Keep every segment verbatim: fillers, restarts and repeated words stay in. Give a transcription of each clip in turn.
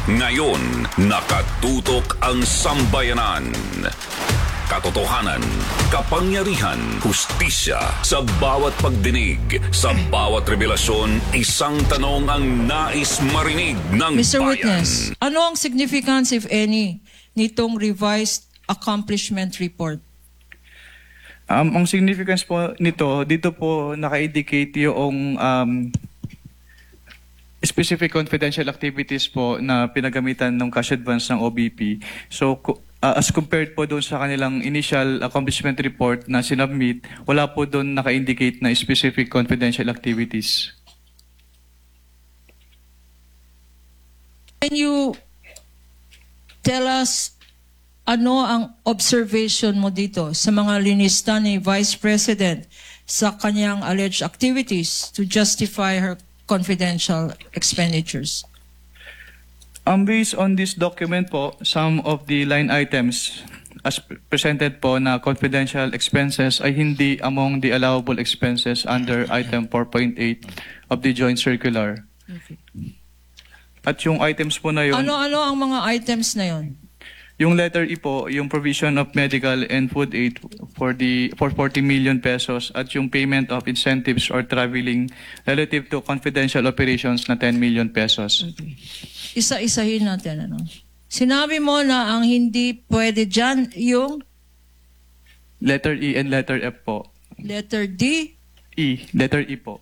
Ngayon, nakatutok ang sambayanan. Katotohanan, kapangyarihan, hustisya, sa bawat pagdinig, sa bawat revelasyon, isang tanong ang nais marinig ng Mister bayan. Witness, ano ang significance, if any, nitong revised accomplishment report? Um, ang significance po nito, dito po naka-indicate yung um, specific confidential activities po na pinagamitan ng cash advance ng O B P. So, uh, as compared po doon sa kanilang initial accomplishment report na sinubmit, wala po doon naka-indicate na specific confidential activities. Can you tell us ano ang observation mo dito sa mga linista ni Vice President sa kanyang alleged activities to justify her confidential expenditures? Um, based on this document po, some of the line items as presented po na confidential expenses ay hindi among the allowable expenses under item four point eight of the joint circular. Okay. At yung items po na yun, Ano-ano ang mga items na yon? yung letter E po, yung provision of medical and food aid for the for forty million pesos at yung payment of incentives or traveling relative to confidential operations na ten million pesos. Okay. Isa-isahin natin. Ano? Sinabi mo na ang hindi pwede dyan yung Letter E and letter F po. letter D, E, letter E po.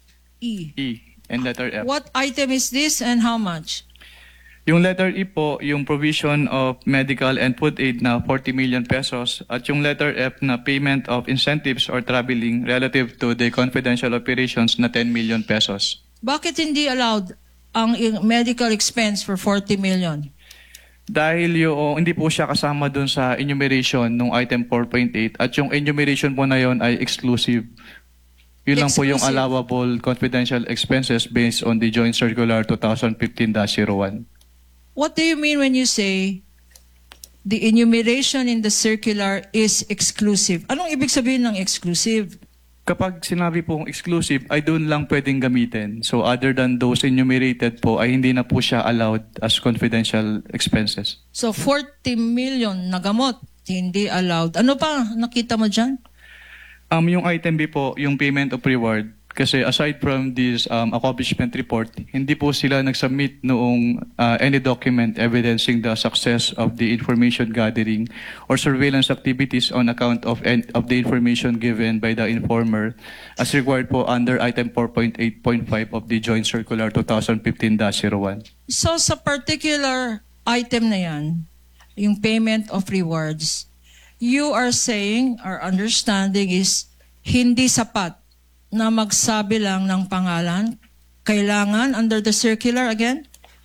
E. E and letter F. What item is this and how much? Yung letter E po, yung provision of medical and food aid na forty million pesos at yung letter F na payment of incentives or traveling relative to the confidential operations na ten million pesos. Bakit hindi allowed ang medical expense for forty million? Dahil yung hindi po siya kasama dun sa enumeration ng item four point eight at yung enumeration po na yon ay exclusive. Yun lang po yung Exclusive. allowable confidential expenses based on the Joint Circular twenty fifteen dash zero one. What do you mean when you say the enumeration in the circular is exclusive? Anong ibig sabihin ng exclusive? Kapag sinabi pong exclusive, ay doon lang pwedeng gamitin. So other than those enumerated po, ay hindi na po siya allowed as confidential expenses. So forty million na gamot, hindi allowed. Ano pa nakita mo dyan? Um, yung item B po, yung payment of reward, kasi aside from this um, accomplishment report, hindi po sila nag-submit noong uh, any document evidencing the success of the information gathering or surveillance activities on account of, en- of the information given by the informer as required po under item four point eight point five of the Joint Circular twenty fifteen dash zero one. So sa particular item na yan, yung payment of rewards, you are saying, our understanding is, hindi sapat na magsabi lang ng pangalan, kailangan under the circular again?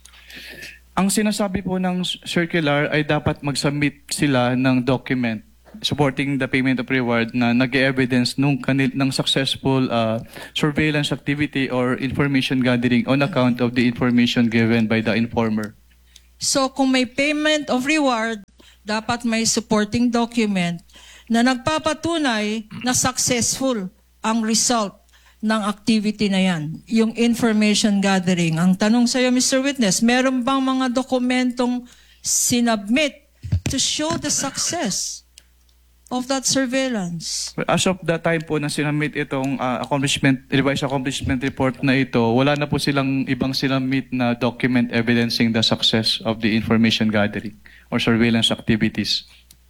Ang sinasabi po ng circular ay dapat mag-submit sila ng document supporting the payment of reward na nag-evidence nung kanil ng successful uh, surveillance activity or information gathering on account of the information given by the informer. So kung may payment of reward, dapat may supporting document na nagpapatunay na successful ang result ng activity na yan, yung information gathering. Ang tanong sa iyo, Mister Witness, meron bang mga dokumentong sinubmit to show the success of that surveillance? As of the time po na sinamit itong uh, accomplishment, revised accomplishment report na ito, wala na po silang ibang sinamit na document evidencing the success of the information gathering or surveillance activities.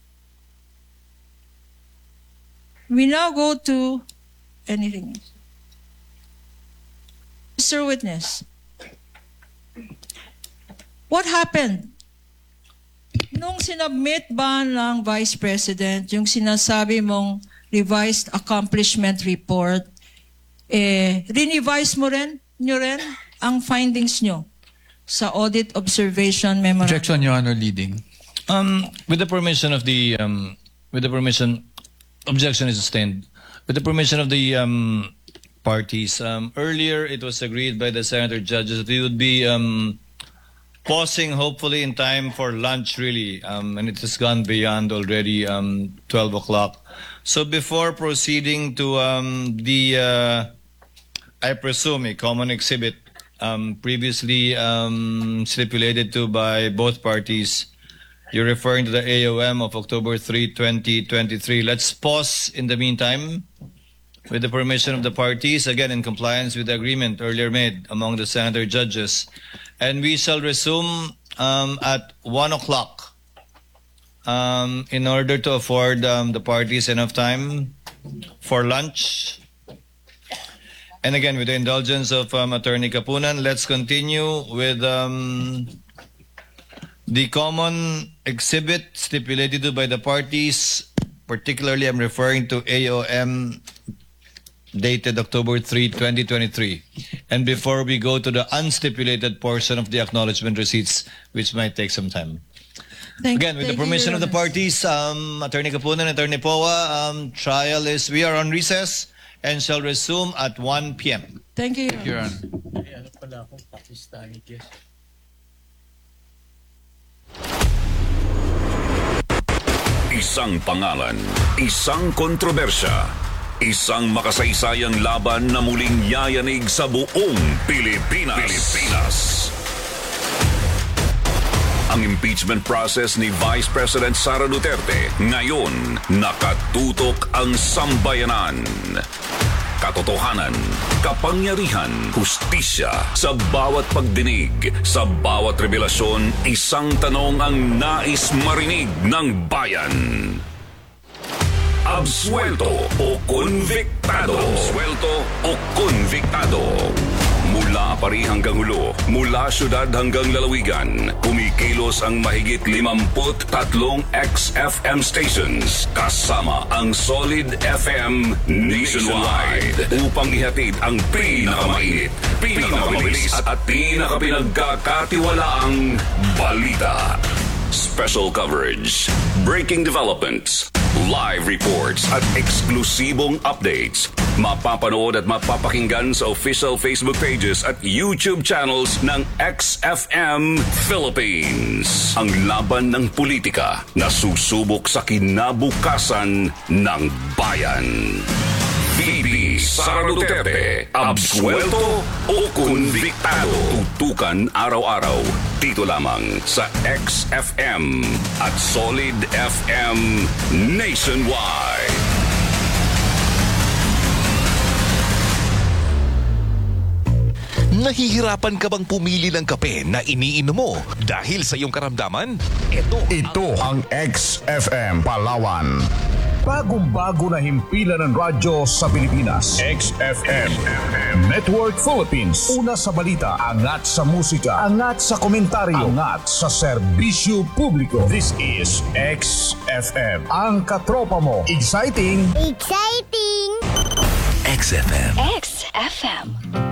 We now go to anything else. Mister Witness, what happened? Nung sinubmit ba ng Vice President yung sinasabi mong revised accomplishment report, eh, rinevise mo rin, nyo rin ang findings nyo sa audit observation memorandum? Objection, Your Honor, leading. Um, with the permission of the, um, with the permission, objection is sustained. With the permission of the um, parties, um, earlier it was agreed by the Senator judges that we would be um, pausing hopefully in time for lunch really, um, and it has gone beyond already um, twelve o'clock. So before proceeding to um, the, uh, I presume, a common exhibit um, previously um, stipulated to by both parties. You're referring to the A O M of October third, twenty twenty-three. Let's pause in the meantime with the permission of the parties, again in compliance with the agreement earlier made among the senator judges. And we shall resume um, at one o'clock um, in order to afford um, the parties enough time for lunch. And again, with the indulgence of um, Attorney Kapunan, let's continue with um, the common exhibit stipulated to by the parties. Particularly, I'm referring to A O M dated October third, twenty twenty-three. And before we go to the unstipulated portion of the acknowledgement receipts, which might take some time. Thank, Again, with the thank you, permission Your of the Honor. parties, um, Attorney Kapunan, Attorney Poa, um, trial is, we are on recess and shall resume at one p m Thank you, Your Honor. Your Honor. Isang pangalan, isang kontrobersya, isang makasaysayang laban na muling yayanig sa buong Pilipinas. Pilipinas. Ang impeachment process ni Vice President Sara Duterte ngayon nakatutok ang sambayanan. Katotohanan, kapangyarihan, hustisya, sa bawat pagdinig, sa bawat revelasyon, isang tanong ang nais marinig ng bayan. Absuelto o konviktado? Absuelto o konviktado? Mula Pari hanggang Hulo, mula syudad hanggang lalawigan, kumikilos ang mahigit limamput tatlong X F M stations kasama ang Solid F M nationwide upang ihatid ang pinakamainit, pinakamabilis at pinakapinagkakatiwalaang balita. Special coverage, breaking developments, live reports at eksklusibong updates. Mapapanood at mapapakinggan sa official Facebook pages at YouTube channels ng X F M Philippines. Ang laban ng politika na susubok sa kinabukasan ng bayan. V P Sara Duterte, absuelto o konviktado? Tutukan araw-araw dito lamang sa X F M at Solid F M nationwide. Nahihirapan ka bang pumili ng kape na iniinom mo dahil sa iyong karamdaman? Ito, Ito ang X F M Palawan. Bagong-bago na himpilan ng radyo sa Pilipinas. X F M Network Philippines. Una sa balita, angat sa musika, angat sa komentaryo, angat sa serbisyo publiko. This is X F M. Ang katropa mo. Exciting! Exciting! X F M. X F M.